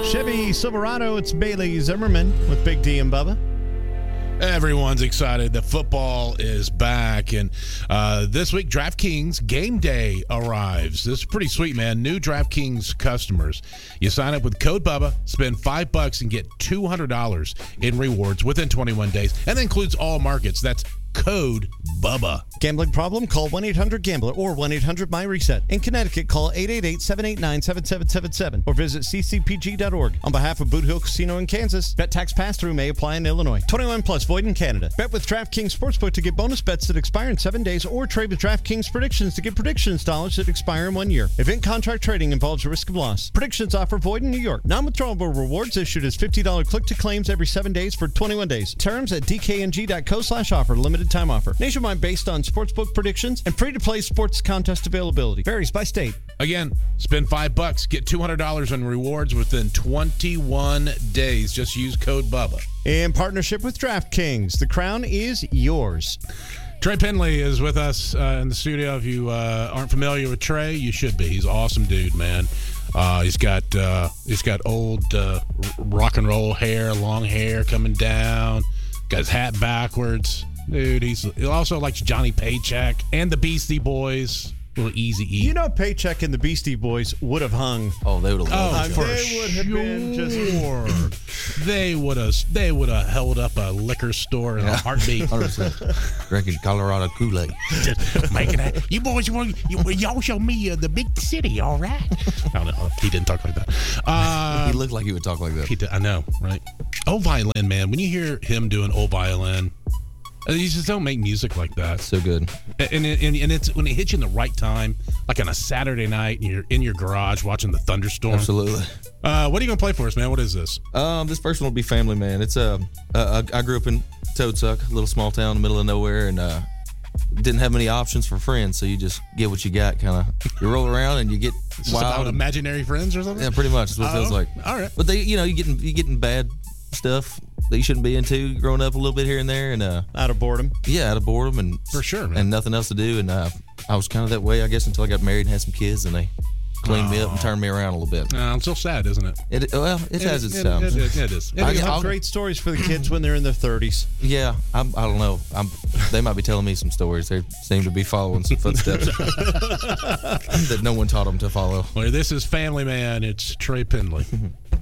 Chevy Silverado, it's Bailey Zimmerman with Big D and Bubba. Everyone's excited that football is back, and this week DraftKings Game Day arrives. This is pretty sweet, man. New DraftKings customers, you sign up with code BUBBA, spend $5 and get $200 in rewards within 21 days, and that includes all markets. That's code BUBBA. Gambling problem? Call 1-800-GAMBLER or 1-800-MY-RESET. In Connecticut, call 888-789-7777 or visit ccpg.org. On behalf of Boot Hill Casino in Kansas, bet tax pass-through may apply in Illinois. 21 plus, void in Canada. Bet with DraftKings Sportsbook to get bonus bets that expire in 7 days, or trade with DraftKings Predictions to get predictions dollars that expire in 1 year. Event contract trading involves a risk of loss. Predictions offer void in New York. Non-withdrawable rewards issued as $50 click-to-claims every 7 days for 21 days. Terms at dkng.co/offer. Limited time offer. Nationwide based on sportsbook predictions and free-to-play sports contest availability. Varies by state. Again, spend $5, get $200 in rewards within 21 days. Just use code BUBBA. In partnership with DraftKings, the crown is yours. Trey Penley is with us in the studio. If you aren't familiar with Trey, you should be. He's an awesome dude, man. He's got old rock and roll hair, long hair coming down. Got his hat backwards. Dude, he also likes Johnny Paycheck and the Beastie Boys. A little Easy-E. You know, Paycheck and the Beastie Boys would have hung. Oh, they would have loved for they would have been just. They would have held up a liquor store in a heartbeat. 100%. Drinking Colorado Kool-Aid. Just making it. You boys, y'all show me the big city, all right? I don't know. He didn't talk like that. He looked like he would talk like that. He did, I know, right? Old violin, man. When you hear him doing old violin, you just don't make music like that. So good. And it's when it hits you in the right time, like on a Saturday night, and you're in your garage watching the thunderstorm. Absolutely. What are you going to play for us, man? What is this? This first one will be Family Man. It's I grew up in Toadsuck, a little small town in the middle of nowhere, and didn't have many options for friends, so you just get what you got. Kind of, you roll around and you get wild. Imaginary friends or something? Yeah, pretty much. That's what it feels like. All right. But you getting bad stuff that you shouldn't be into growing up a little bit here and there, and Out of boredom. Yeah, out of boredom, and for sure, man. And nothing else to do. And I was kind of that way, I guess, until I got married and had some kids, and they cleaned me up and turned me around a little bit. It's so sad, isn't it? It has its times. It is. You have great stories for the kids when they're in their 30s. Yeah, I don't know. They might be telling me some stories. They seem to be following some footsteps that no one taught them to follow. Well, this is Family Man. It's Trey Penley.